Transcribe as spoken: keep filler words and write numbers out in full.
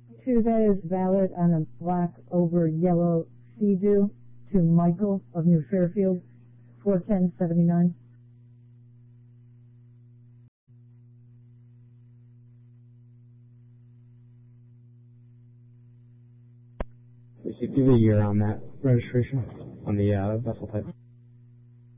Two, that is valid on a black over yellow Sea-Doo to Michael of New Fairfield, four ten seventy-nine. We should give a year on that registration, on the uh, vessel type.